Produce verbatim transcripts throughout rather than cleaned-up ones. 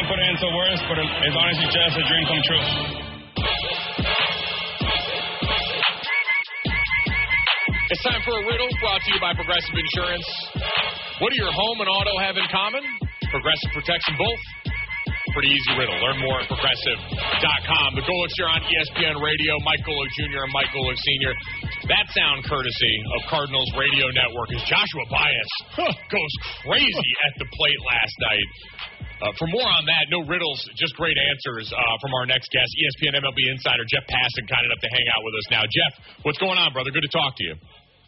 can't put it into words, but it's honestly just a dream come true. It's time for a riddle brought to you by Progressive Insurance. What do your home and auto have in common? Progressive protects them both. Pretty easy riddle. Learn more at Progressive dot com. The Golics here on E S P N Radio. Mike Golick Junior and Mike Golick Senior That sound courtesy of Cardinals Radio Network as Joshua Baez huh, goes crazy at the plate last night. Uh, for more on that, no riddles, just great answers uh, from our next guest, E S P N M L B insider Jeff Passan, kind enough to hang out with us now. Jeff, what's going on, brother? Good to talk to you.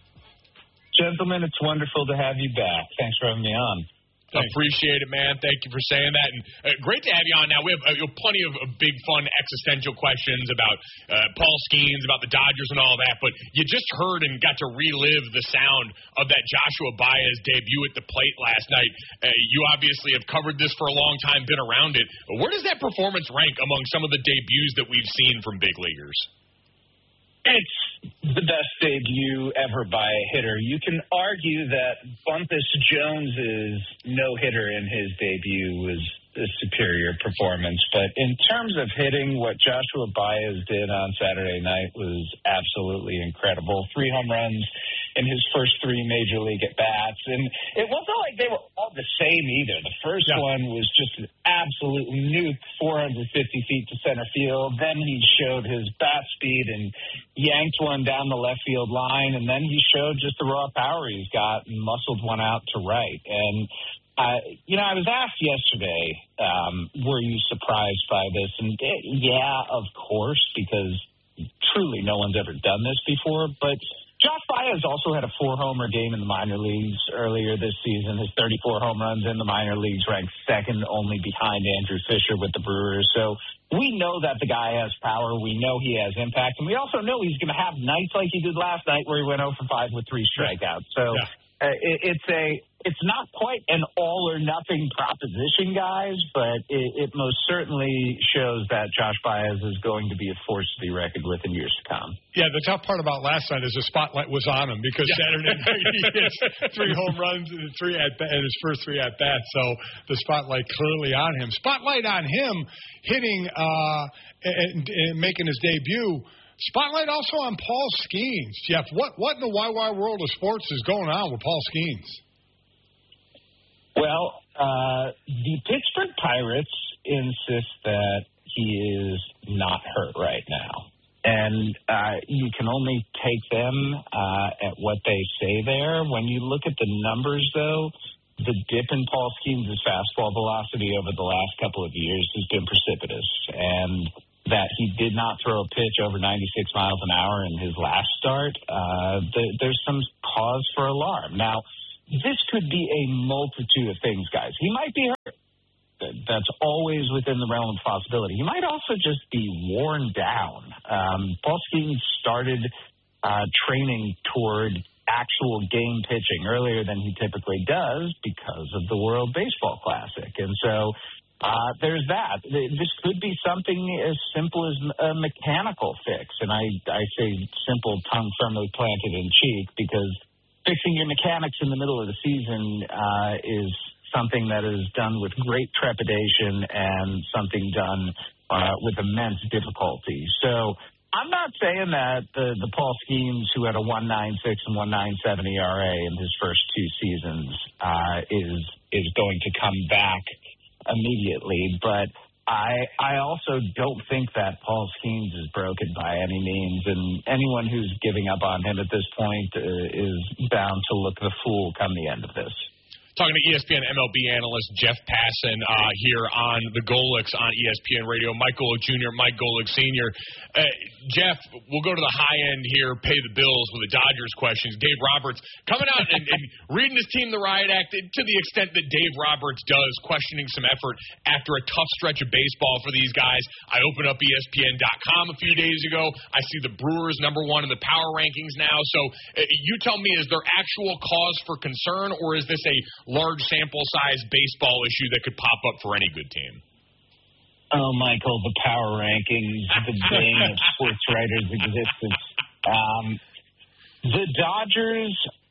Gentlemen, it's wonderful to have you back. Thanks for having me on. Thanks. Appreciate it, man. Thank you for saying that. And uh, great to have you on. Now, we have uh, plenty of uh, big, fun, existential questions about uh, Paul Skeens, about the Dodgers and all that. But you just heard and got to relive the sound of that Joshua Baez debut at the plate last night. Uh, you obviously have covered this for a long time, been around it. Where does that performance rank among some of the debuts that we've seen from big leaguers? It's the best debut ever by a hitter. You can argue that Bumpus Jones's no-hitter in his debut was a superior performance. But in terms of hitting, what Joshua Baez did on Saturday night was absolutely incredible. Three home runs in his first three major league at-bats. And it wasn't like they were all the same either. The first yeah. one was just an absolute nuke, four hundred fifty feet to center field. Then he showed his bat speed and yanked one down the left field line. And then he showed just the raw power he's got and muscled one out to right. And, uh, you know, I was asked yesterday, um, were you surprised by this? And, it, yeah, of course, because truly no one's ever done this before. But Josh Baez also had a four-homer game in the minor leagues earlier this season. His thirty-four home runs in the minor leagues ranked second only behind Andrew Fisher with the Brewers. So we know that the guy has power. We know he has impact. And we also know he's going to have nights like he did last night where he went oh for five with three strikeouts. So yeah. uh, it, it's a it's not quite an all-or-nothing proposition, guys, but it, it most certainly shows that Josh Baez is going to be a force to be reckoned with in years to come. Yeah, the tough part about last night is the spotlight was on him because yeah. Saturday night he hits three home runs and three at and his first three at bats. So the spotlight clearly on him. Spotlight on him hitting uh, and, and making his debut. Spotlight also on Paul Skeens. Jeff, what what in the wide wide world of sports is going on with Paul Skeens? Well, uh, the Pittsburgh Pirates insist that he is not hurt right now. And uh, you can only take them uh, at what they say there. When you look at the numbers, though, the dip in Paul Skeens' fastball velocity over the last couple of years has been precipitous. And that he did not throw a pitch over ninety-six miles an hour in his last start, uh, th- there's some cause for alarm. Now, this could be a multitude of things, guys. He might be hurt. That's always within the realm of possibility. He might also just be worn down. Um, Paul Skeens started uh, training toward actual game pitching earlier than he typically does because of the World Baseball Classic. And so uh, there's that. This could be something as simple as a mechanical fix. And I, I say simple, tongue firmly planted in cheek, because fixing your mechanics in the middle of the season uh, is something that is done with great trepidation and something done uh, with immense difficulty. So I'm not saying that the, the Paul Skeens, who had a one point nine six and one point nine seven E R A in his first two seasons, uh, is is going to come back immediately. But I I also don't think that Paul Skeens is broken by any means, and anyone who's giving up on him at this point uh, is bound to look the fool come the end of this. Talking to E S P N M L B analyst Jeff Passan uh, here on the Golics on E S P N Radio. Mike Golick Junior, Mike Golick Senior Uh, Jeff, we'll go to the high end here, pay the bills with the Dodgers questions. Dave Roberts coming out and, and reading his team the riot act to the extent that Dave Roberts does, questioning some effort after a tough stretch of baseball for these guys. I opened up E S P N dot com a few days ago. I see the Brewers number one in the power rankings now. So uh, you tell me, is there actual cause for concern, or is this a large sample size baseball issue that could pop up for any good team? Oh, Michael, the power rankings, the bane of sports writers' existence. Um, the Dodgers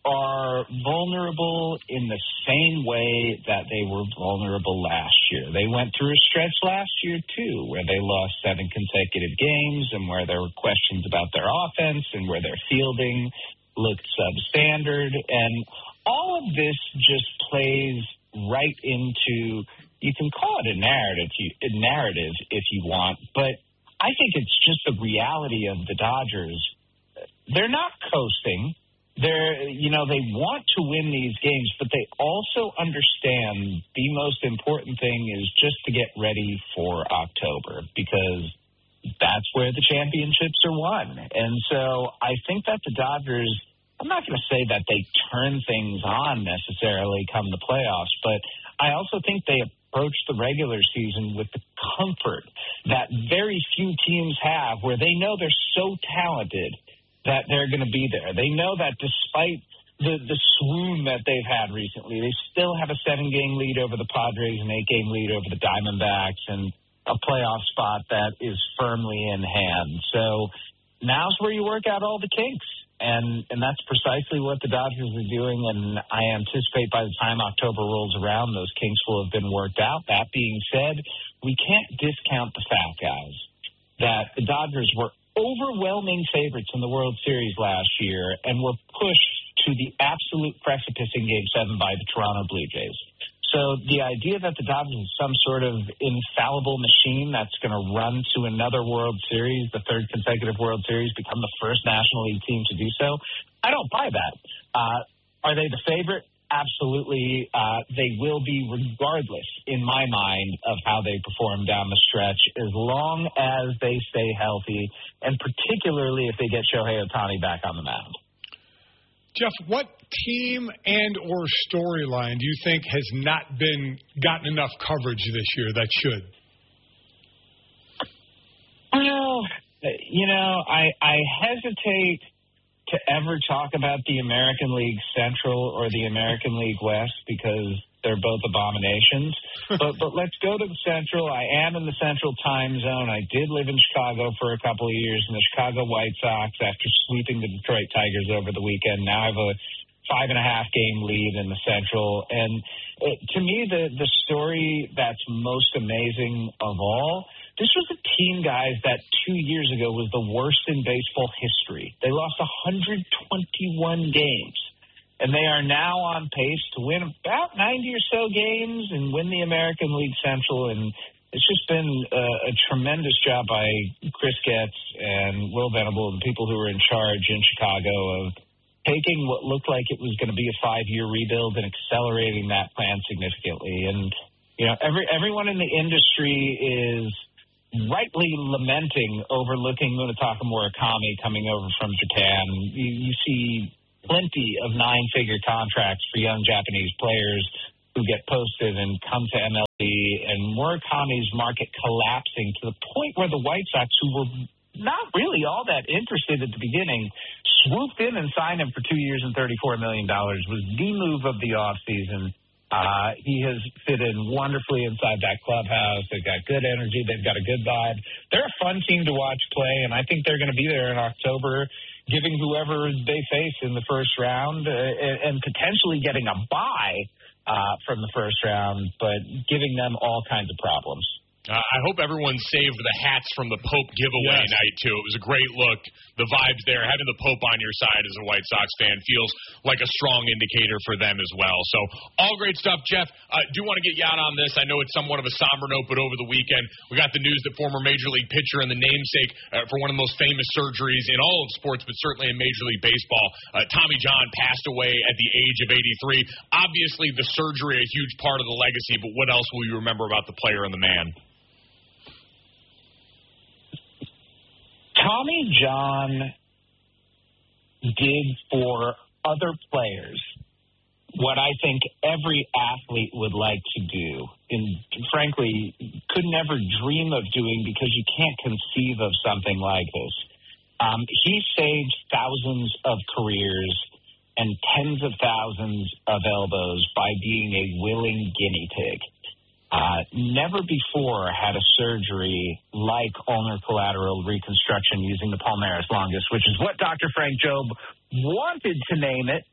are vulnerable in the same way that they were vulnerable last year. They went through a stretch last year, too, where they lost seven consecutive games and where there were questions about their offense and where their fielding looked substandard. And all of this just plays right into, you can call it a narrative, a narrative if you want, but I think it's just the reality of the Dodgers. They're not coasting. They're, you know, they want to win these games, but they also understand the most important thing is just to get ready for October because that's where the championships are won. And so I think that the Dodgers, I'm not going to say that they turn things on necessarily come the playoffs, but I also think they approach the regular season with the comfort that very few teams have where they know they're so talented that they're going to be there. They know that despite the, the swoon that they've had recently, they still have a seven-game lead over the Padres, an eight-game lead over the Diamondbacks, and a playoff spot that is firmly in hand. So now's where you work out all the kinks, and, and that's precisely what the Dodgers are doing, and I anticipate by the time October rolls around, those kinks will have been worked out. That being said, we can't discount the fact, guys, that the Dodgers were overwhelming favorites in the World Series last year and were pushed to the absolute precipice in Game seven by the Toronto Blue Jays. So the idea that the Dodgers is some sort of infallible machine that's going to run to another World Series, the third consecutive World Series, become the first National League team to do so, I don't buy that. Uh, are they the favorite? Absolutely. Uh, they will be regardless, in my mind, of how they perform down the stretch, as long as they stay healthy, and particularly if they get Shohei Ohtani back on the mound. Jeff, what team and or storyline do you think has not been gotten enough coverage this year that should? Well, you know, I, I hesitate to ever talk about the American League Central or the American League West because they're both abominations. but but let's go to the Central. I am in the Central time zone. I did live in Chicago for a couple of years, and the Chicago White Sox, after sweeping the Detroit Tigers over the weekend, now have a five and a half game lead in the Central. And it, to me, the, the story that's most amazing of all, this was a team, guys, that two years ago was the worst in baseball history. They lost one hundred twenty-one games, and they are now on pace to win about ninety or so games and win the American League Central. And it's just been a, a tremendous job by Chris Getz and Will Venable and people who were in charge in Chicago of taking what looked like it was going to be a five-year rebuild and accelerating that plan significantly. And, you know, every everyone in the industry is rightly lamenting overlooking Munetaka Murakami coming over from Japan. You, you see plenty of nine-figure contracts for young Japanese players who get posted and come to M L B, and Murakami's market collapsing to the point where the White Sox, who were not really all that interested at the beginning, swooped in and signed him for two years and thirty-four million dollars, was the move of the offseason. Uh, he has fit in wonderfully inside that clubhouse. They've got good energy. They've got a good vibe. They're a fun team to watch play, and I think they're going to be there in October, giving whoever they face in the first round uh, and, and potentially getting a bye uh, from the first round, but giving them all kinds of problems. Uh, I hope everyone saved the hats from the Pope giveaway yes. night, too. It was a great look. The vibes there. Having the Pope on your side as a White Sox fan feels like a strong indicator for them as well. So all great stuff, Jeff. I uh, do want to get you out on this. I know it's somewhat of a somber note, but over the weekend, we got the news that former Major League pitcher and the namesake uh, for one of the most famous surgeries in all of sports, but certainly in Major League Baseball, uh, Tommy John passed away at the age of eighty-three. Obviously, the surgery a huge part of the legacy, but what else will you remember about the player and the man? Tommy John did for other players what I think every athlete would like to do, and frankly, could never dream of doing because you can't conceive of something like this. Um, he saved thousands of careers and tens of thousands of elbows by being a willing guinea pig. Uh, never before had a surgery like ulnar collateral reconstruction using the palmaris longus, which is what Doctor Frank Jobe wanted to name it,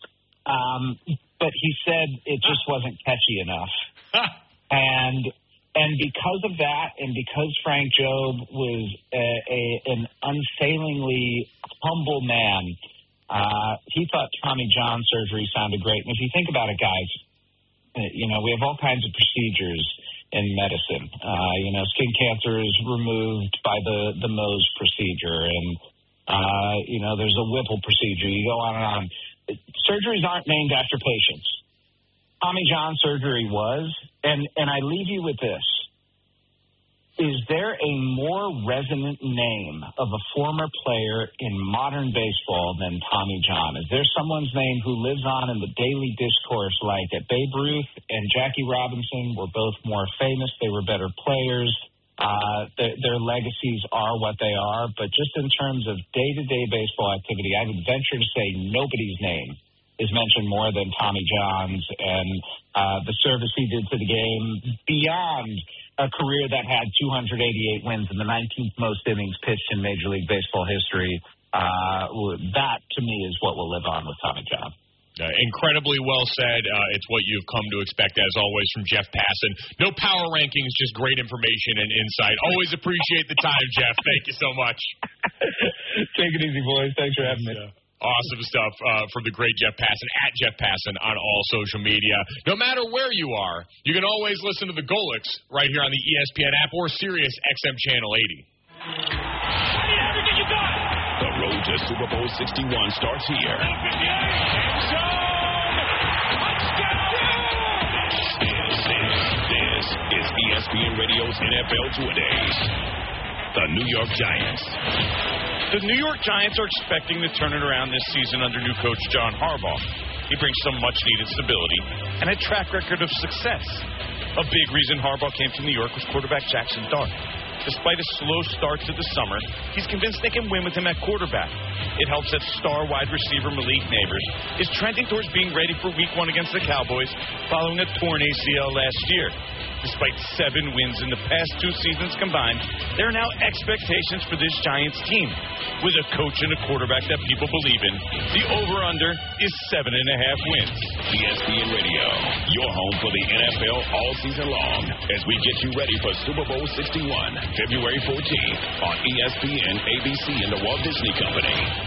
Um, but he said it just wasn't catchy enough. and and because of that, and because Frank Jobe was a, a, an unfailingly humble man, uh, he thought Tommy John surgery sounded great. And if you think about it, guys, you know, we have all kinds of procedures in medicine. Uh, you know, skin cancer is removed by the, the Mohs procedure, and, uh, you know, there's a Whipple procedure. You go on and on. Surgeries aren't named after patients. Tommy John surgery was, and, and I leave you with this. Is there a more resonant name of a former player in modern baseball than Tommy John? Is there someone's name who lives on in the daily discourse like that? Babe Ruth and Jackie Robinson were both more famous. They were better players. Uh, their, their legacies are what they are. But just in terms of day-to-day baseball activity, I would venture to say nobody's name is mentioned more than Tommy John's, and uh, the service he did to the game beyond a career that had two hundred eighty-eight wins and the nineteenth most innings pitched in Major League Baseball history. Uh, that, to me, is what will live on with Tommy John. Uh, incredibly well said. Uh, it's what you've come to expect, as always, from Jeff Passan. No power rankings, just great information and insight. Always appreciate the time, Jeff. Thank you so much. Take it easy, boys. Thanks for having me. Yeah. Awesome stuff uh, from the great Jeff Passan, at Jeff Passan on all social media. No matter where you are, you can always listen to the Golics right here on the E S P N app or Sirius X M Channel eighty. Everything you got. The road to Super Bowl sixty-one starts here. This, this is E S P N Radio's N F L Two-A-Days. The New York Giants. The New York Giants are expecting to turn it around this season under new coach John Harbaugh. He brings some much-needed stability and a track record of success. A big reason Harbaugh came to New York was quarterback Jackson Dart. Despite a slow start to the summer, he's convinced they can win with him at quarterback. It helps that star wide receiver Malik Neighbors is trending towards being ready for week one against the Cowboys following a torn A C L last year. Despite seven wins in the past two seasons combined, there are now expectations for this Giants team. With a coach and a quarterback that people believe in, the over-under is seven and a half wins. E S P N Radio, your home for the N F L all season long, as we get you ready for Super Bowl sixty-one, February fourteenth, on E S P N, A B C, and the Walt Disney Company.